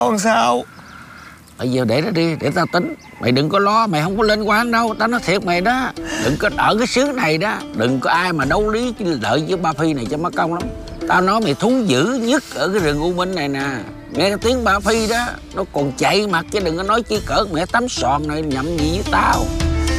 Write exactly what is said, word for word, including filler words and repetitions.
Còn sao? Bây giờ để nó đi, để tao tính. Mày đừng có lo, mày không có lên quan đâu. Tao nói thiệt mày đó. Đừng có ở cái xứ này đó. Đừng có ai mà đấu lý lợi với Ba Phi này cho mất công lắm. Tao nói mày thú dữ nhất ở cái rừng U Minh này nè. Nghe cái tiếng Ba Phi đó, nó còn chạy mặt chứ đừng có nói chi cỡ mẹ tắm sòn này nhậm gì với tao.